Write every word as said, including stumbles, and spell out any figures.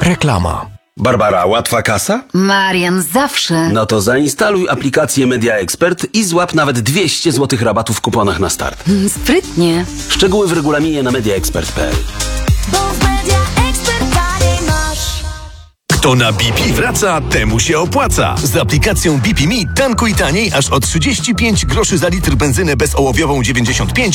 Reklama. Barbara, łatwa kasa? Marian, zawsze. No to zainstaluj aplikację Media Expert i złap nawet dwieście złotych rabatu w kuponach na start. Sprytnie. Szczegóły w regulaminie na media expert kropka p l. Kto na B P wraca, temu się opłaca. Z aplikacją B P Me tankuj taniej aż o trzydzieści pięć groszy za litr benzyny bezołowiową dziewięćdziesiąt pięć